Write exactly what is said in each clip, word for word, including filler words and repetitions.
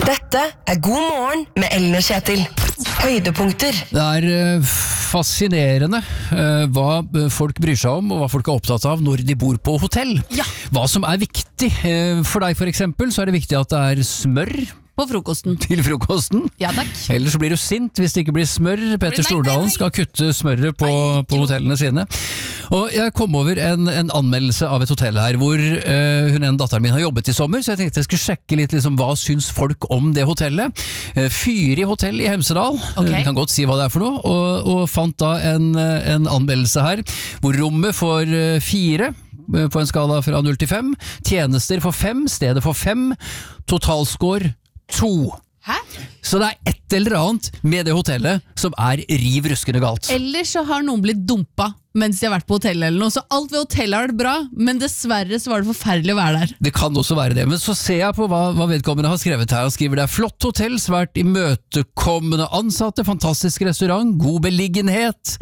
Dette er God morgen med Ellen og Kjetil. Høydepunkter. Det er fascinerende uh, hva folk bryr seg om, og hva folk er opptatt av når de bor på hotell. Ja. Hva som er viktig. Uh, for deg for eksempel, så er det viktig at det er smør på frokosten. Til frokosten. Ja, takk. Ellers blir du sint hvis det ikke blir smør. Petter Stordalen skal kutte smøret på, på hotellene sine. Og jeg kom over en, en anmeldelse av et hotell her, hvor uh, hun en datteren min har jobbet i sommer, så jeg tenkte jeg skulle sjekke litt liksom, hva syns folk om det hotellet. Uh, Fyri hotell i Hemsedal, okay. uh, kan godt si hva det er for noe, og, og fant da en, en anmeldelse her, hvor rommet får uh, fire, på en skala fra null til fem, tjenester for fem, stedet for fem, totalscore to. Hæ? Så det er et eller annet med det hotellet som er riv ruskende galt. Eller så har noen blitt dumpa mens de har vært på hotellet eller noe, så alt ved hotellet har vært bra, men dessverre så var det forferdelig å være der. Det kan også være det, men så ser jeg på hva, hva vedkommende har skrevet her. Han skriver det er flott hotell, svært imøtekommende ansatte, fantastisk restaurant, god beliggenhet,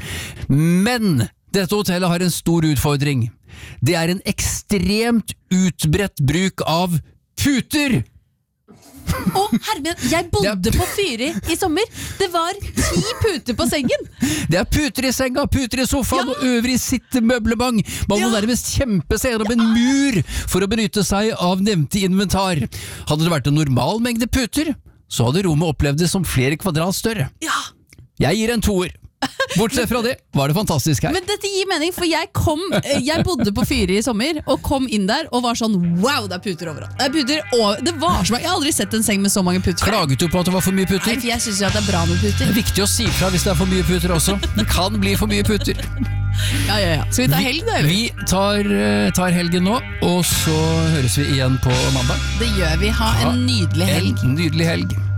men dette hotellet har en stor utfordring. Det er en ekstremt utbredt bruk av puter! Å, hermen, jeg bodde på Fyri i sommer. Det var ti puter på sengen. Det er puter i senga, puter i sofaen ja. Og øvrig sittemøblement. Man må ja. Nærmest kjempe seg gjennom ja. En mur for å benytte seg av nevnte inventar. Hadde det vært en normal mengde puter, så hadde rommet opplevd det som flere kvadrat større. Ja. Jeg gir en toer. Bortsett fra det var det fantastisk her. Men dette gir mening, for jeg kom Jeg bodde på Fyri i sommer og kom inn der og var sånn, wow, det er puter overalt. Det er puter over, det var så mange. Jeg har aldri sett en seng med så mange puter. Klaget du på at det var for mye puter? Nei, for jeg synes jo at det er bra med puter. Det er viktig å si fra hvis det er for mye puter også. Det kan bli for mye puter. Ja, ja, ja. Skal vi ta helg da, eller? Vi tar, tar helgen nå, og så høres vi igjen på mandag. Det gjør vi. Ha en nydelig helg. En nydelig helg.